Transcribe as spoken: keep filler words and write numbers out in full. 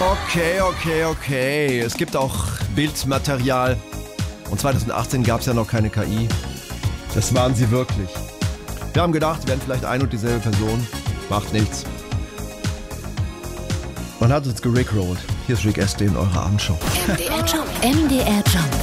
Okay, okay, okay. Es gibt auch Bildmaterial. Und zweitausendachtzehn gab es ja noch keine K I. Das waren sie wirklich. Wir haben gedacht, wir wären vielleicht ein und dieselbe Person. Macht nichts. Man hat uns gerickrollt. Hier ist Rick Astley in eurer Abendshow. M D R Jump. M D R Jump.